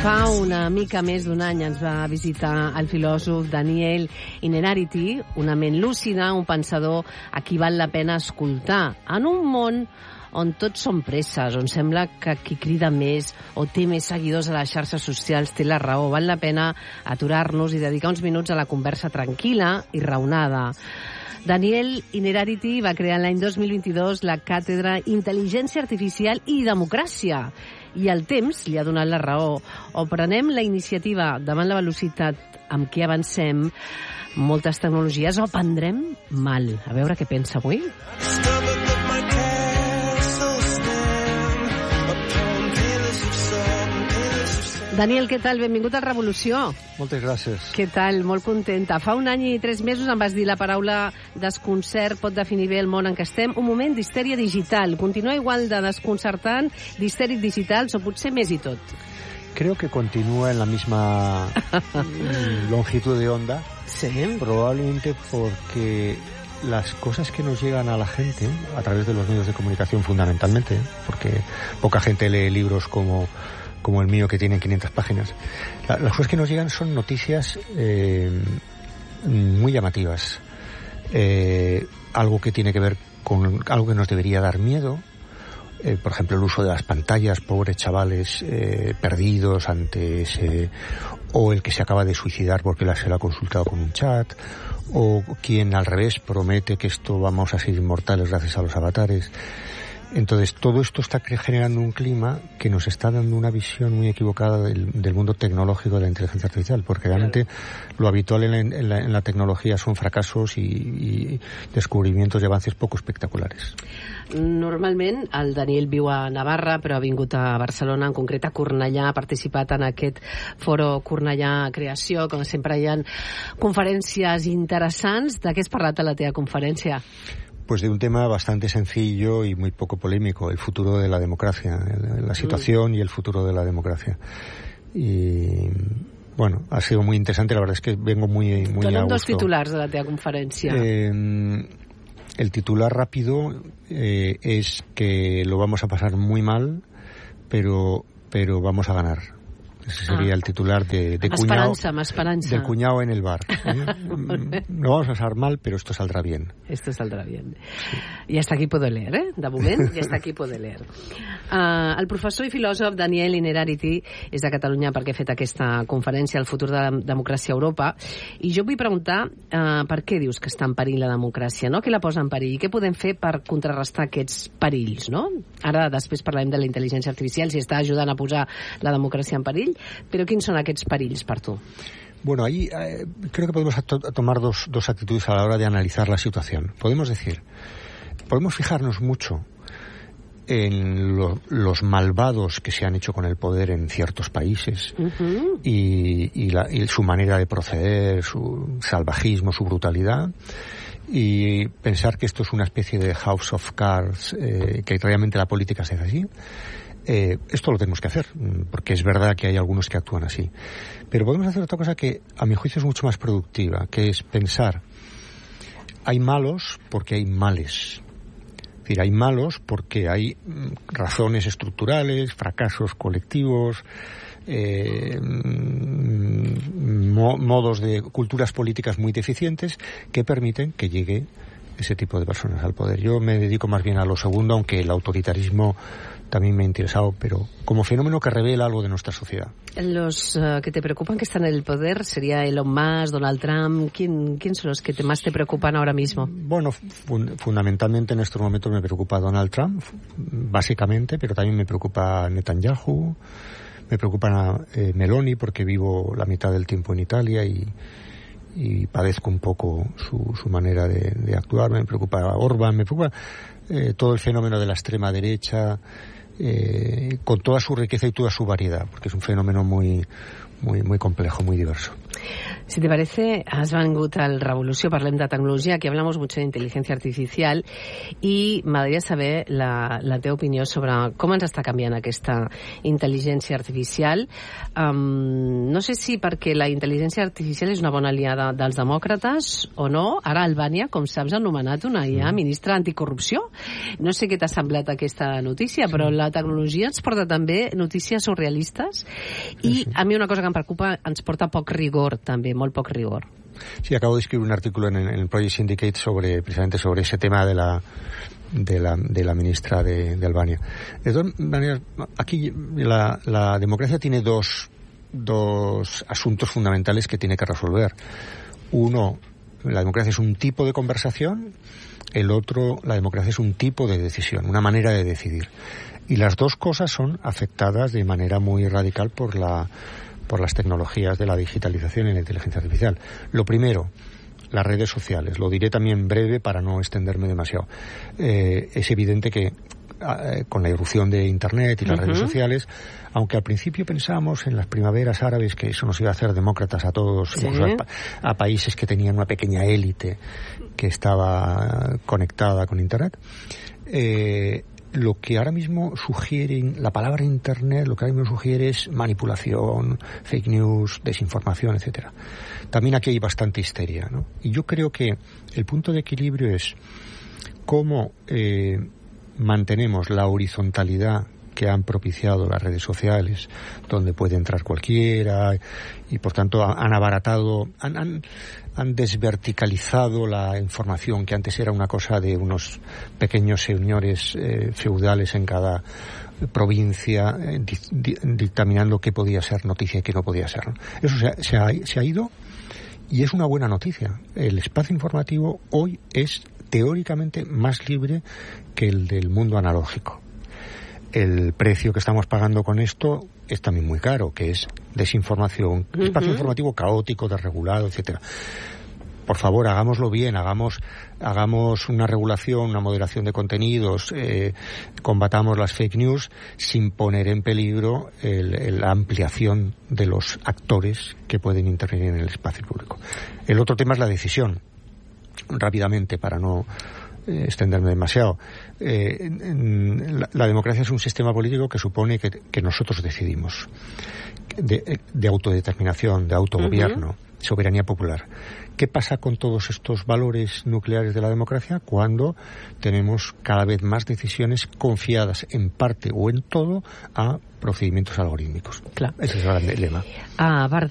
Fa una mica més d'un any ens va visitar el filòsof Daniel Innerarity, una ment lúcida, un pensador a qui val la pena escoltar. En un món on tots són presses, on sembla que qui crida més o té més seguidors a les xarxes socials té la raó, val la pena aturar-nos i dedicar uns minuts a la conversa tranquil·la i raonada. Daniel Innerarity va crear l'any 2022 la càtedra Intel·ligència Artificial i Democràcia, i el temps li ha donat la raó. O prenem la iniciativa davant la velocitat amb què avancem moltes tecnologies, o prendrem mal. A veure què pensa avui. Daniel, què tal? Benvingut a Revolució. Moltes gràcies. Què tal? Molt contenta. Fa un any i 3 mesos em vas dir la paraula desconcert pot definir bé el món en què estem. Un moment d'histèria digital. Continua igual de desconcertant, d'histèric digitals, o potser més i tot? Creo que continúa en la misma longitud de onda. Sí. Probablemente porque las cosas que nos llegan a la gente a través de los medios de comunicación fundamentalmente, porque poca gente lee libros como el mío, que tiene 500 páginas. Las cosas que nos llegan son noticias muy llamativas. Algo que tiene que ver con algo que nos debería dar miedo. Por ejemplo, el uso de las pantallas, pobres chavales perdidos ante ese... O el que se acaba de suicidar porque se lo ha consultado con un chat. O quien, al revés, promete que esto vamos a ser inmortales gracias a los avatares. Entonces, todo esto está generando un clima que nos está dando una visión muy equivocada del mundo tecnológico de la inteligencia artificial, porque realmente lo habitual en la tecnología son fracasos y descubrimientos y avances poco espectaculares. Normalment el Daniel viu a Navarra, però ha vingut a Barcelona, en concret a Cornellà, ha participat en aquest foro Cornellà Creació, com sempre hi ha conferències interessants. De què has parlat a la teva conferència? Pues de un tema bastante sencillo y muy poco polémico, el futuro de la democracia, la situación y el futuro de la democracia. Y bueno, ha sido muy interesante, la verdad es que vengo muy a gusto. Donen dos titulars de la teva conferència. El titular rápido es que lo vamos a pasar muy mal, pero vamos a ganar. Ese sería el titular de cuñado, del cuñado en el bar. Lo vamos a pasar mal, pero esto saldrá bien. Esto saldrá bien. Sí. I hasta aquí puedo leer, eh? De moment, i hasta aquí puedo leer. El professor i filòsof Daniel Innerarity és de Catalunya perquè ha fet aquesta conferència al futur de la democràcia a Europa. I jo vull preguntar per què dius que està en perill la democràcia, no? Què la posa en perill? I què podem fer per contrarrestar aquests perills, no? Ara, després parlarem de la intel·ligència artificial, si està ajudant a posar la democràcia en perill. Pero ¿quiénes son aquests perills per tu? Bueno, ahí creo que podemos tomar dos actitudes a la hora de analizar la situación. Podemos fijarnos mucho en los malvados que se han hecho con el poder en ciertos países y su manera de proceder, su salvajismo, su brutalidad, y pensar que esto es una especie de house of cards, que realmente la política se hace así. Esto lo tenemos que hacer, porque es verdad que hay algunos que actúan así. Pero podemos hacer otra cosa que, a mi juicio, es mucho más productiva, que es pensar, hay malos porque hay males. Es decir, hay malos porque hay razones estructurales, fracasos colectivos, modos de culturas políticas muy deficientes que permiten que llegue ese tipo de personas al poder. Yo me dedico más bien a lo segundo, aunque el autoritarismo también me ha interesado, pero como fenómeno que revela algo de nuestra sociedad. Los que te preocupan que están en el poder, ¿sería Elon Musk, Donald Trump? ¿Quién son los que más te preocupan ahora mismo? Bueno, fundamentalmente en estos momentos me preocupa Donald Trump, básicamente, pero también me preocupa Netanyahu, me preocupa Meloni, porque vivo la mitad del tiempo en Italia y padezco un poco su manera de actuar. Me preocupa Orbán, me preocupa todo el fenómeno de la extrema derecha, con toda su riqueza y toda su variedad, porque es un fenómeno muy, muy, muy complejo, muy diverso. Si te parece, has vengut al Revolució, parlem de tecnologia, aquí hablamos mucho de inteligencia artificial i m'agradaria saber la teva opinió sobre com ens està canviant aquesta intel·ligència artificial. No sé si perquè la intel·ligència artificial és una bona aliada dels demòcrates o no. Ara Albània, com saps, ha nomenat una IA ministra anticorrupció. No sé què t'ha semblat aquesta notícia, però la tecnologia ens porta també notícies surrealistes i a mi una cosa que em preocupa, ens porta poc rigor també, molt poc rigor. Sí, acabo de escribir un artículo en el Project Syndicate precisamente sobre ese tema de la ministra de Albania. De todas maneras, aquí la democracia tiene dos asuntos fundamentales que tiene que resolver. Uno, la democracia es un tipo de conversación. El otro, la democracia es un tipo de decisión, una manera de decidir. Y las dos cosas son afectadas de manera muy radical por las tecnologías de la digitalización y la inteligencia artificial. Lo primero, las redes sociales. Lo diré también breve para no extenderme demasiado. Es evidente que con la irrupción de Internet y las redes sociales, aunque al principio pensábamos en las primaveras árabes que eso nos iba a hacer demócratas a todos, a países que tenían una pequeña élite que estaba conectada con Internet, lo que ahora mismo sugiere, la palabra Internet, lo que ahora mismo sugiere es manipulación, fake news, desinformación, etcétera. También aquí hay bastante histeria, ¿no? Y yo creo que el punto de equilibrio es cómo mantenemos la horizontalidad que han propiciado las redes sociales, donde puede entrar cualquiera, y por tanto han abaratado, han desverticalizado la información, que antes era una cosa de unos pequeños señores feudales en cada provincia, dictaminando qué podía ser noticia y qué no podía ser, ¿no? Eso se ha ido, y es una buena noticia. El espacio informativo hoy es teóricamente más libre que el del mundo analógico. El precio que estamos pagando con esto es también muy caro, que es desinformación, espacio informativo caótico, desregulado, etcétera. Por favor, hagámoslo bien, hagamos una regulación, una moderación de contenidos, combatamos las fake news sin poner en peligro la ampliación de los actores que pueden intervenir en el espacio público. El otro tema es la decisión. Rápidamente, para no extenderme demasiado, la democracia es un sistema político que supone que nosotros decidimos, de autodeterminación, de autogobierno, soberanía popular. ¿Qué pasa con todos estos valores nucleares de la democracia cuando tenemos cada vez más decisiones confiadas en parte o en todo a procedimientos algorítmicos? Clar. Ese es el gran dilema. A part